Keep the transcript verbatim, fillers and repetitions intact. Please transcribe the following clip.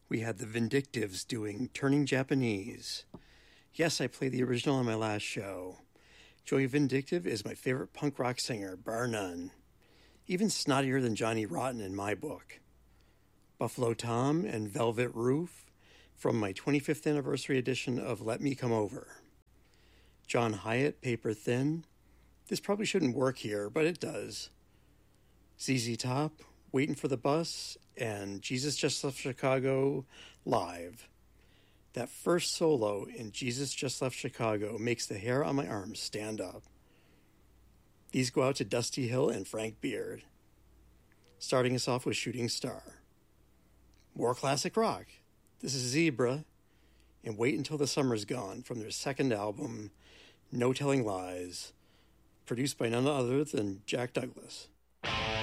We had the Vindictives doing Turning Japanese. Yes, I played the original on my last show. Joey Vindictive is my favorite punk rock singer, bar none. Even snottier than Johnny Rotten in my book. Buffalo Tom and Velvet Roof from my twenty-fifth anniversary edition of Let Me Come Over. John Hyatt, Paper Thin. This probably shouldn't work here, but it does. Z Z Top, Waiting for the Bus, and Jesus Just Left Chicago live. That first solo in Jesus Just Left Chicago makes the hair on my arms stand up. These go out to Dusty Hill and Frank Beard. Starting us off with Shooting Star. More classic rock. This is Zebra, and Wait Until the Summer's Gone from their second album, No Telling Lies, produced by none other than Jack Douglas.